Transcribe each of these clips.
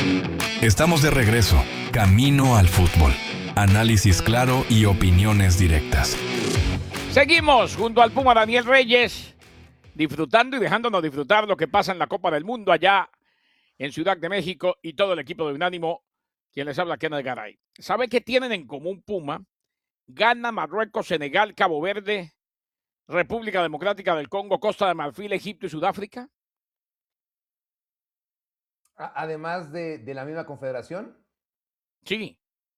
Estamos de regreso, camino al fútbol. Análisis claro y opiniones directas. Seguimos junto al Puma Daniel Reyes, disfrutando y dejándonos disfrutar lo que pasa en la Copa del Mundo allá en Ciudad de México y todo el equipo de Unánimo, quien les habla, Kenneth Garay. ¿Sabe qué tienen en común, Puma? Ghana, Marruecos, Senegal, Cabo Verde, República Democrática del Congo, Costa de Marfil, Egipto y Sudáfrica. Además de la misma confederación. Sí.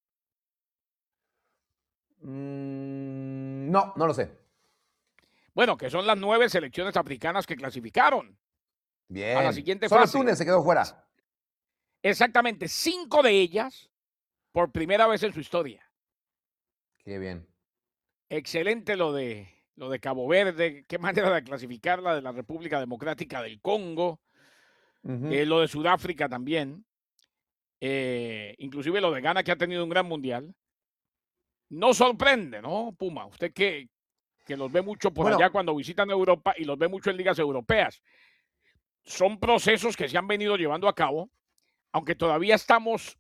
No lo sé. Bueno, que son las 9 selecciones africanas que clasificaron. Bien. A la siguiente Solo fase. Túnez se quedó fuera. Exactamente, 5 de ellas por primera vez en su historia. Qué bien. Excelente lo de Cabo Verde. Qué manera de clasificarla de la República Democrática del Congo. Lo de Sudáfrica también. Inclusive lo de Ghana, que ha tenido un gran mundial. No sorprende, ¿no, Puma? Usted que los ve mucho por allá cuando visitan Europa y los ve mucho en ligas europeas. Son procesos que se han venido llevando a cabo, aunque todavía estamos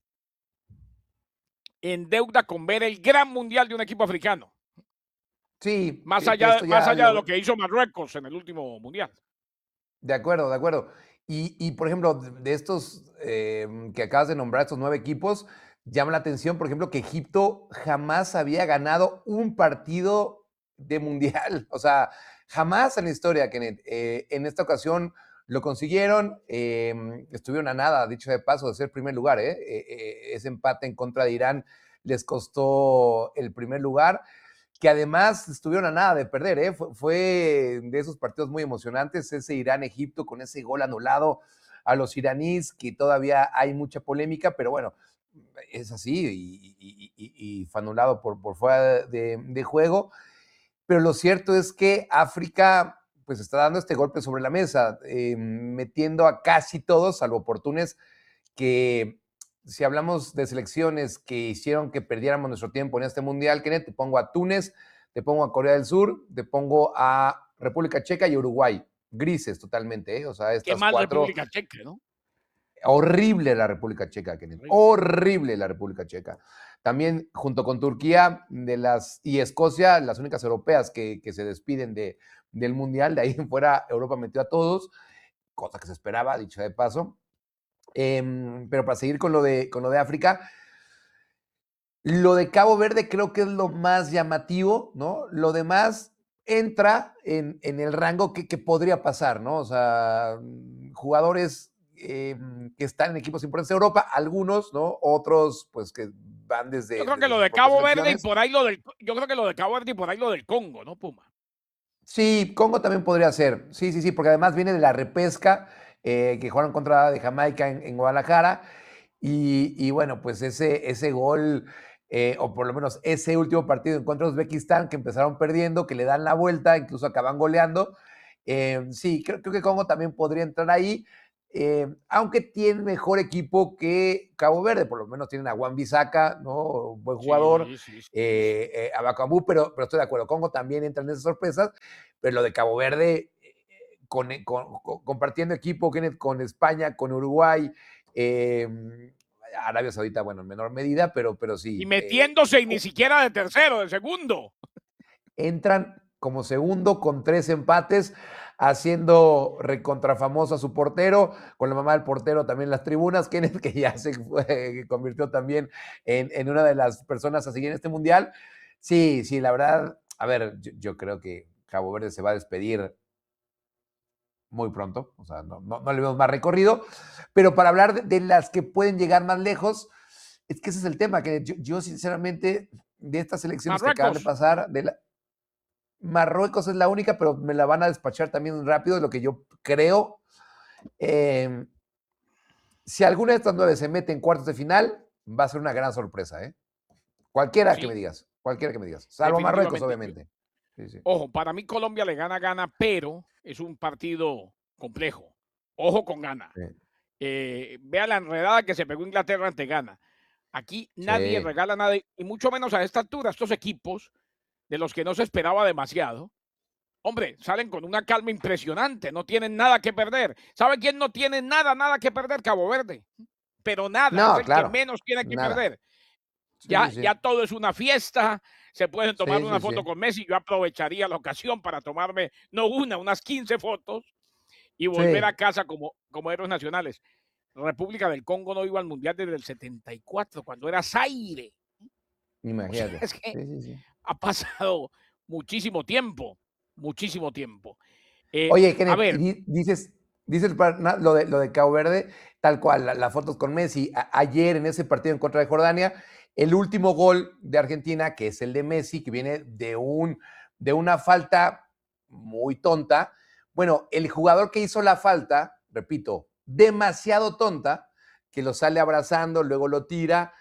en deuda con ver el gran mundial de un equipo africano. Sí. Más allá de lo que hizo Marruecos en el último mundial. De acuerdo. Y por ejemplo, de estos que acabas de nombrar, estos 9 equipos, llama la atención, por ejemplo, que Egipto jamás había ganado un partido de mundial. O sea, jamás en la historia, Kenneth. En esta ocasión lo consiguieron, estuvieron a nada, dicho de paso, de ser primer lugar. Ese empate en contra de Irán les costó el primer lugar, que además estuvieron a nada de perder. Fue de esos partidos muy emocionantes, ese Irán-Egipto con ese gol anulado a los iraníes, que todavía hay mucha polémica, pero bueno, es así y fue anulado por fuera de juego. Pero lo cierto es que África pues está dando este golpe sobre la mesa, metiendo a casi todos, salvo por Túnez, que si hablamos de selecciones que hicieron que perdiéramos nuestro tiempo en este mundial, Kenneth, te pongo a Túnez, te pongo a Corea del Sur, te pongo a República Checa y Uruguay. Grises totalmente, O sea, estas qué mal 4... República Checa, ¿no? Horrible la República Checa, Kenneth. Horrible la República Checa. También junto con Turquía y Escocia, las únicas europeas que se despiden del mundial. De ahí en fuera, Europa metió a todos, cosa que se esperaba, dicho de paso. Pero para seguir con lo de África, lo de Cabo Verde creo que es lo más llamativo, ¿no? Lo demás entra en el rango que podría pasar, ¿no? O sea, jugadores que están en equipos importantes de Europa, algunos, ¿no? Otros, pues que van desde... Yo creo que lo de Cabo Verde y por ahí yo creo que lo de Cabo Verde y por ahí lo del Congo, ¿no, Puma? Sí, Congo también podría ser. Sí, porque además viene de la repesca que jugaron contra de Jamaica en Guadalajara. Y bueno, pues ese gol, o por lo menos ese último partido en contra de Uzbekistán, que empezaron perdiendo, que le dan la vuelta, incluso acaban goleando. Sí, creo que Congo también podría entrar ahí, aunque tiene mejor equipo que Cabo Verde, por lo menos tienen a Wan-Bissaka, ¿no? Buen jugador, a Bakambu, pero estoy de acuerdo, Congo también entra en esas sorpresas, pero lo de Cabo Verde, compartiendo equipo con España, con Uruguay, Arabia Saudita, bueno, en menor medida, pero sí. Y metiéndose y ni siquiera de tercero, de segundo. Entran como segundo con 3 empates, haciendo recontrafamoso a su portero, con la mamá del portero también en las tribunas, que ya se convirtió también en una de las personas a seguir en este mundial. Sí, la verdad, a ver, yo creo que Cabo Verde se va a despedir muy pronto, o sea, no le vemos más recorrido, pero para hablar de las que pueden llegar más lejos, es que ese es el tema, que yo sinceramente, de estas elecciones que acaban de pasar, Marruecos es la única, pero me la van a despachar también rápido, es lo que yo creo. Si alguna de estas 9 se mete en cuartos de final, va a ser una gran sorpresa, Cualquiera que me digas, salvo Marruecos, obviamente. Sí. Ojo, para mí Colombia le gana, pero es un partido complejo. Ojo con Ghana. Sí. Vea la enredada que se pegó Inglaterra ante Ghana. Aquí nadie regala nada, y mucho menos a esta altura, estos equipos de los que no se esperaba demasiado. Hombre, salen con una calma impresionante, no tienen nada que perder. ¿Sabe quién no tiene nada que perder? Cabo Verde. pero nada, es No, el que claro, menos tiene que nada. perder. Sí, Ya, sí, ya sí. todo es una fiesta, se pueden tomar Sí, una sí, foto sí. con Messi, yo aprovecharía la ocasión para tomarme, no una, unas 15 fotos y volver a Sí, casa como héroes nacionales. República del Congo no iba al Mundial desde el 74, cuando era Zaire. O sea, imagínate. es que Sí, sí, sí. ha pasado muchísimo tiempo, muchísimo tiempo. Oye, A Kenneth, y ver, dices lo de Cabo Verde, tal cual, las fotos con Messi. Ayer en ese partido en contra de Jordania, el último gol de Argentina, que es el de Messi, que viene de una falta muy tonta. Bueno, el jugador que hizo la falta, repito, demasiado tonta, que lo sale abrazando, luego lo tira,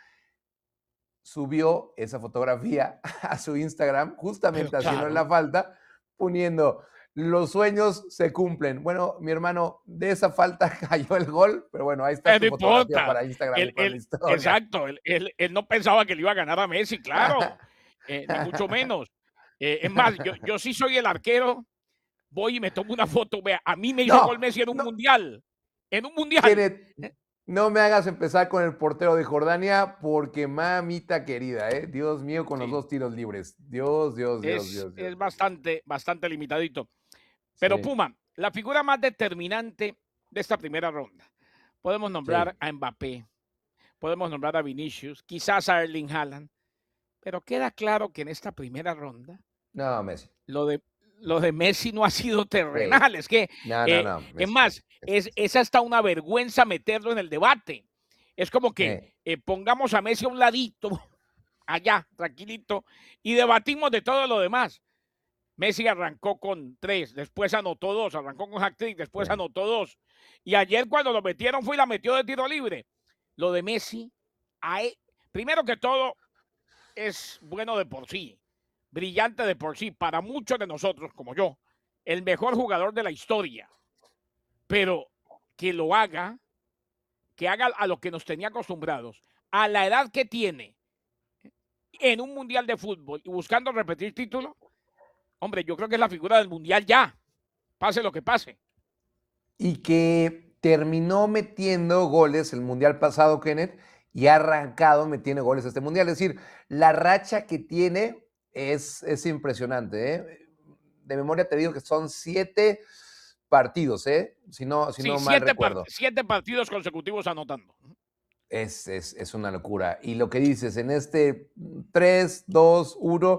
subió esa fotografía a su Instagram, pero justamente haciendo claro, la falta, poniendo, los sueños se cumplen. Bueno, mi hermano, de esa falta cayó el gol, pero bueno, ahí está no tu fotografía importa. para Instagram y para la historia. Exacto, él no pensaba que le iba a ganar a Messi, claro, ni mucho menos. Es más, yo sí soy el arquero, voy y me tomo una foto. Vea, a mí me hizo gol No, Messi en un no, mundial. En un mundial. Kenneth, no me hagas empezar con el portero de Jordania, porque mamita querida, Dios mío, con los Sí, dos tiros libres. Dios, Dios, Dios, Dios, Dios, es Dios. bastante limitadito. Pero Sí, Puma, la figura más determinante de esta primera ronda. Podemos nombrar sí. a Mbappé, podemos nombrar a Vinicius, quizás a Erling Haaland, pero queda claro que en esta primera ronda No, Messi. lo de, lo de Messi no ha sido Sí. terrenal. Es que, No, no, no, es Messi, más, Messi, Messi, Messi. es hasta una vergüenza meterlo en el debate. Es como que pongamos a Messi a un ladito, allá, tranquilito, y debatimos de todo lo demás. Messi arrancó con 3, después anotó 2, arrancó con hat-trick, después Sí. anotó 2. Y ayer cuando lo metieron fue y la metió de tiro libre. Lo de Messi, primero que todo, es bueno de por sí, brillante de por sí, para muchos de nosotros, como yo, el mejor jugador de la historia. Pero que lo haga, que haga a lo que nos tenía acostumbrados, a la edad que tiene, en un mundial de fútbol y buscando repetir título, hombre, yo creo que es la figura del mundial ya, pase lo que pase. Y que terminó metiendo goles el mundial pasado, Kenneth, y ha arrancado metiendo goles este mundial. Es decir, la racha que tiene es impresionante. De memoria te digo que son 7 partidos, si no Sí, mal recuerdo. 7 partidos consecutivos anotando. Es una locura. Y lo que dices, en este 3, 2, 1,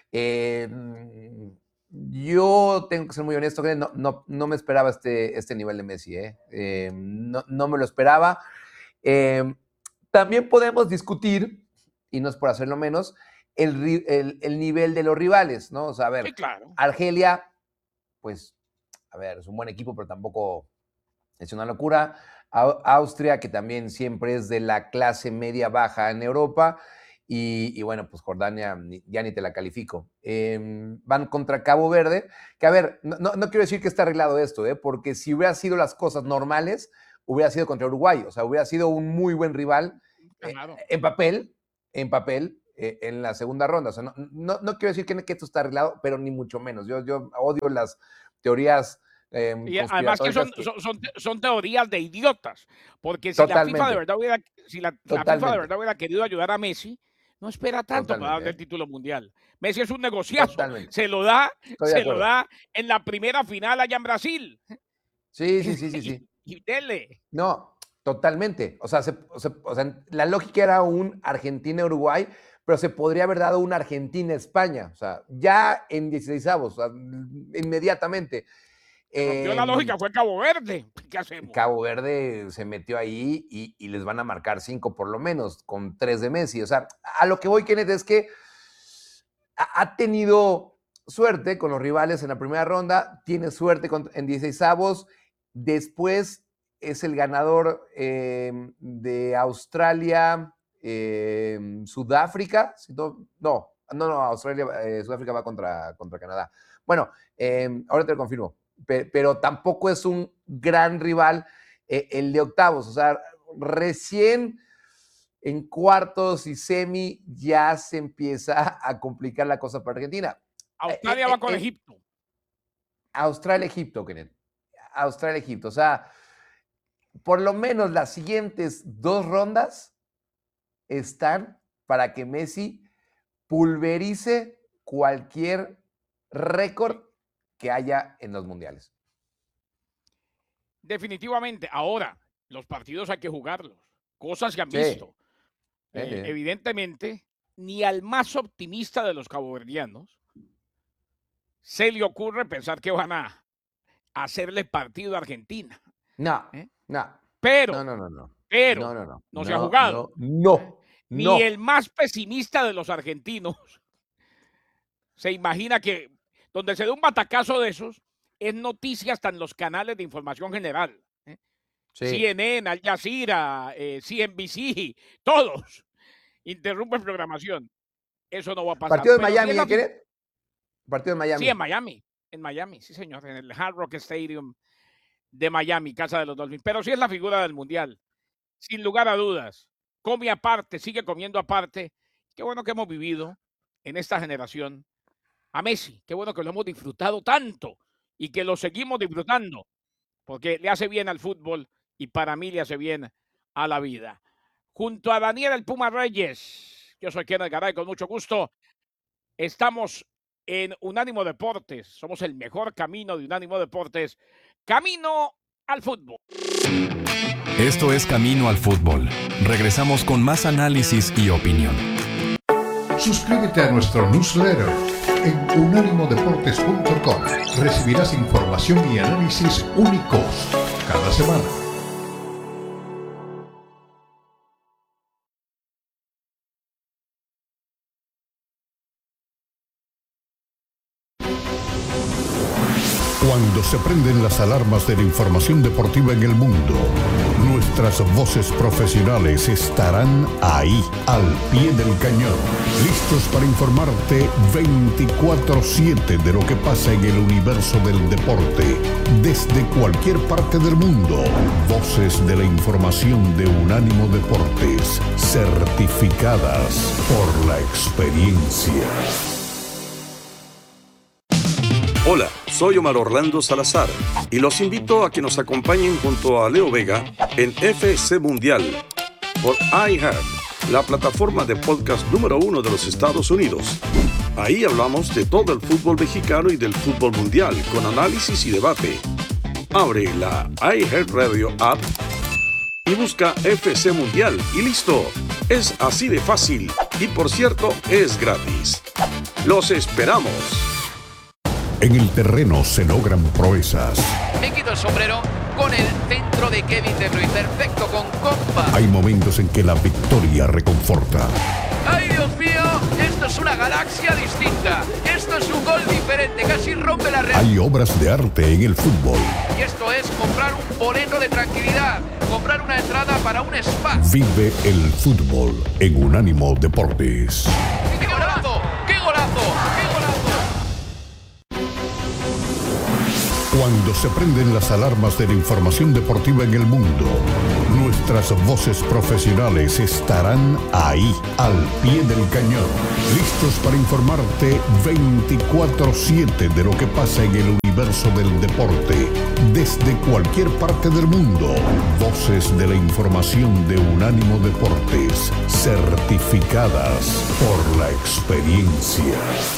yo tengo que ser muy honesto, que no me esperaba este nivel de Messi, no me lo esperaba. Eh, También podemos discutir, y no es por hacerlo menos, el nivel de los rivales, ¿no? O sea, a Sí, ver, claro. Argelia, pues, a ver, es un buen equipo, pero tampoco es una locura. Austria, que también siempre es de la clase media-baja en Europa. Y bueno, pues Jordania ya ni te la califico. Van contra Cabo Verde, que a ver, no quiero decir que está arreglado esto, porque si hubiera sido las cosas normales, hubiera sido contra Uruguay, o sea, hubiera sido un muy buen rival Claro. en la segunda ronda. O sea, no quiero decir que esto está arreglado, pero ni mucho menos. Yo odio las teorías Y además que conspiratóricas que son teorías de idiotas, porque si la FIFA de totalmente, verdad hubiera, si la FIFA de totalmente, verdad hubiera querido ayudar a Messi, no espera tanto para totalmente, darle el título mundial. Messi es un negociazo, totalmente. se lo da, Estoy de acuerdo. en la primera final allá en Brasil. Sí, sí, sí, sí, sí. Y dele. No, totalmente. O sea, la lógica era un Argentina-Uruguay, pero se podría haber dado un Argentina-España. O sea, ya en 16avos, o sea, inmediatamente. Que rompió la lógica fue Cabo Verde. ¿Qué hacemos? Cabo Verde se metió ahí y les van a marcar 5 por lo menos, con 3 de Messi. O sea, a lo que voy, Kenneth, es que ha tenido suerte con los rivales en la primera ronda, tiene suerte en 16avos, después es el ganador de Australia, Sudáfrica, Australia, Sudáfrica va contra Canadá. Bueno, ahora te lo confirmo, pero tampoco es un gran rival el de octavos, o sea, recién en cuartos y semi ya se empieza a complicar la cosa para Argentina. Australia va con Egipto. Australia-Egipto, Kenneth. Australia-Egipto. O sea, por lo menos las siguientes 2 rondas están para que Messi pulverice cualquier récord que haya en los mundiales. Definitivamente. Ahora, los partidos hay que jugarlos. Cosas que han Sí. visto. Evidentemente, ni al más optimista de los caboverdianos se le ocurre pensar que van a hacerle partido a Argentina. No, ¿Eh? no. Pero, No. pero, no se ha jugado. No. Ni el más pesimista de los argentinos se imagina que donde se dé un batacazo de esos es noticia hasta en los canales de información general. Sí. CNN, Al Jazeera, CNBC, todos interrumpen programación. Eso no va a pasar. ¿Partido de Pero Miami, sí en quiere? Partido de Miami. Sí, en Miami, sí señor, en el Hard Rock Stadium de Miami, casa de los Dolphins. Pero sí es la figura del Mundial, sin lugar a dudas. Come aparte, sigue comiendo aparte. Qué bueno que hemos vivido en esta generación a Messi. Qué bueno que lo hemos disfrutado tanto y que lo seguimos disfrutando, porque le hace bien al fútbol y para mí le hace bien a la vida. Junto a Daniel el Puma Reyes, yo soy Kenneth Garay, con mucho gusto. Estamos en Unánimo Deportes. Somos el mejor camino de Unánimo Deportes. Camino al fútbol. Esto es Camino al Fútbol. Regresamos con más análisis y opinión. Suscríbete a nuestro newsletter en unánimodeportes.com. Recibirás información y análisis únicos cada semana. Cuando se prenden las alarmas de la información deportiva en el mundo, nuestras voces profesionales estarán ahí, al pie del cañón, listos para informarte 24/7 de lo que pasa en el universo del deporte, desde cualquier parte del mundo. Voces de la información de Unánimo Deportes, certificadas por la experiencia. Hola, soy Omar Orlando Salazar y los invito a que nos acompañen junto a Leo Vega en FC Mundial por iHeart, la plataforma de podcast número 1 de los Estados Unidos. Ahí hablamos de todo el fútbol mexicano y del fútbol mundial con análisis y debate. Abre la iHeart Radio app y busca FC Mundial y listo. Es así de fácil y por cierto es gratis. ¡Los esperamos! En el terreno se logran proezas. Me quito el sombrero con el centro de Kevin De Bruyne. Perfecto, con compa. Hay momentos en que la victoria reconforta. ¡Ay, Dios mío! Esto es una galaxia distinta. Esto es un gol diferente. Casi rompe la red. Hay obras de arte en el fútbol. Y esto es comprar un boleto de tranquilidad. Comprar una entrada para un spa. Vive el fútbol en Unánimo Deportes. ¡Qué golazo! ¡Qué golazo! ¡Qué golazo! Cuando se prenden las alarmas de la información deportiva en el mundo, nuestras voces profesionales estarán ahí, al pie del cañón, listos para informarte 24/7 de lo que pasa en el universo del deporte, desde cualquier parte del mundo. Voces de la información de Unánimo Deportes, certificadas por la experiencia.